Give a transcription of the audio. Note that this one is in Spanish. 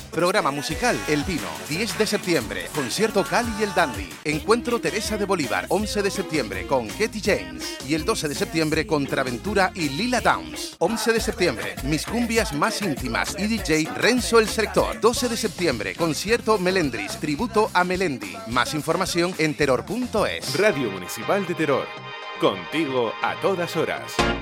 Programa musical El Pino, 10 de septiembre, concierto Cali y el Dandy. Encuentro Teresa de Bolívar, 11 de septiembre con Katy James. Y el 12 de septiembre Contraventura y Lila Downs. 11 de septiembre, mis cumbias más íntimas y DJ Renzo el Selector. 12 de septiembre, concierto Melendris, tributo a Melendi. Más información en terror.es. Radio Municipal de Terror. Contigo a todas horas.